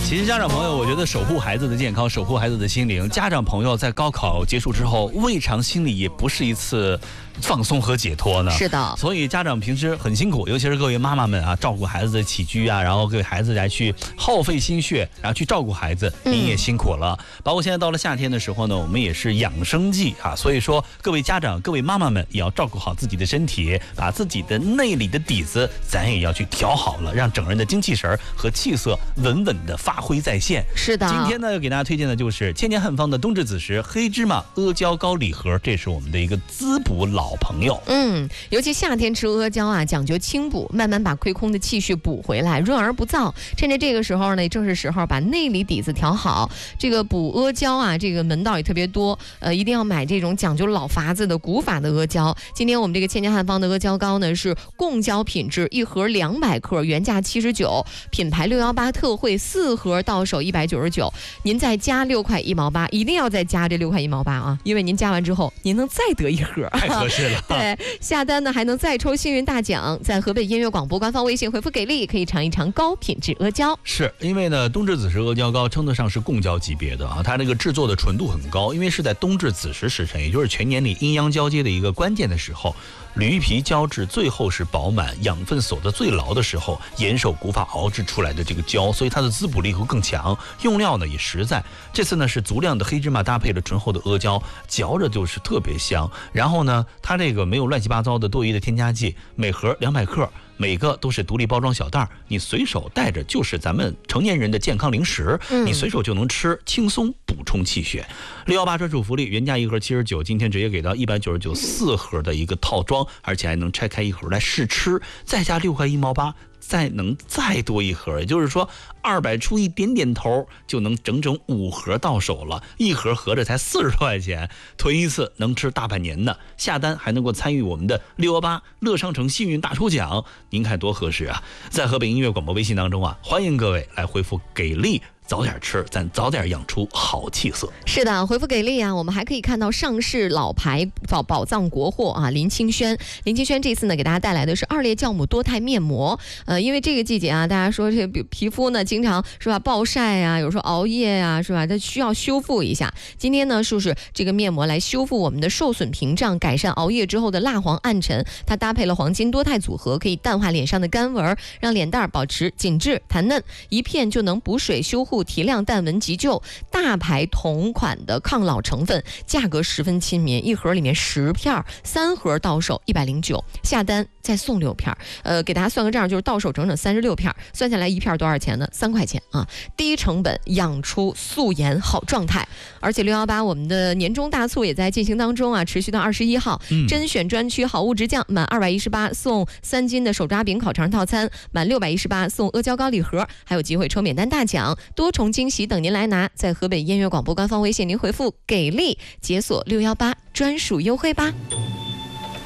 其实家长朋友，我觉得守护孩子的健康，守护孩子的心灵，家长朋友在高考结束之后，未尝心里也不是一次放松和解脱呢。 是的， 所以家长平时很辛苦，尤其是各位妈妈们啊，照顾孩子的起居啊，然后给孩子来去耗费心血，然后去照顾孩子，您也辛苦了。包括现在到了夏天的时候呢，我们也是养生季啊，所以说各位家长、各位妈妈们也要照顾好自己的身体，把自己的内里的底子咱也要去调好了，让整人的精气神和气色稳稳的发挥在线。 是的， 今天呢要给大家推荐的就是千年汉方的冬至子时黑芝麻阿胶糕礼盒，这是我们的一个滋补老朋友。 尤其夏天吃阿胶啊，讲究清补，慢慢把亏空的气血补回来，润而不燥。趁着这个时候呢，正是时候把内里底子调好。这个补阿胶啊，这个门道也特别多，一定要买这种讲究老法子的古法的阿胶。今天我们这个千年汉方的阿胶糕呢是贡胶品质，一盒200克，原价79，品牌618特惠，4盒到手199，您再加6块1毛8，一定要再加这6块1毛8啊，因为您加完之后，您能再得一盒， 太合适了。 对，下单呢还能再抽幸运大奖，在河北音乐广播官方微信回复给力，可以尝一尝高品质阿胶。 是因为呢，冬至子时阿胶糕称得上是贡胶级别的啊，它这个制作的纯度很高，因为是在冬至子时时辰，也就是全年里阴阳交接的一个关键的时候，驴皮胶质最后是饱满，养分锁得最牢的时候，严守古法熬制出来的这个胶，所以它的滋补力会更强，用料呢也实在。这次呢是足量的黑芝麻搭配了醇厚的阿胶，嚼着就是特别香。然后呢，它这个没有乱七八糟的多余的添加剂，每盒200克。每个都是独立包装小袋，你随手带着就是咱们成年人的健康零食，你随手就能吃，轻松补充气血。618专属福利，原价一盒79，今天直接给到199， 4盒的一个套装，而且还能拆开一盒来试吃，再加6块1毛8。再能再多一盒，也就是说200出一点点头，就能整整5盒到手了，一盒合着才40多块钱，囤一次能吃大半年呢。下单还能够参与我们的618乐商城幸运大抽奖，您看多合适啊！在河北音乐广播微信当中啊，欢迎各位来回复给力。早点吃，咱早点养出好气色。 是的，回复给力啊！我们还可以看到上市老牌宝藏国货啊，林清轩。林清轩这次呢，给大家带来的是2列酵母多肽面膜。因为这个季节啊，大家说这皮肤呢，经常是吧暴晒啊，有时候熬夜啊，是吧？它需要修复一下。今天呢，是这个面膜来修复我们的受损屏障，改善熬夜之后的蜡黄暗沉。它搭配了黄金多肽组合，可以淡化脸上的干纹，让脸蛋保持紧致弹嫩，一片就能补水修护。提亮淡纹急救，大牌同款的抗老成分，价格十分亲民，一盒里面10片，3盒到手109，下单再送6片。给大家算个账，就是到手整整36片，算下来一片多少钱呢？3块钱啊！低成本养出素颜好状态，而且618我们的年终大促也在进行当中啊，持续到21号。甄选专区好物直降，满218送3斤的手抓饼烤肠套餐，满618送阿胶糕礼盒，还有机会抽免单大奖，多重惊喜等您来拿。在河北音乐广播官方微信，您回复给力解锁618专属优惠吧。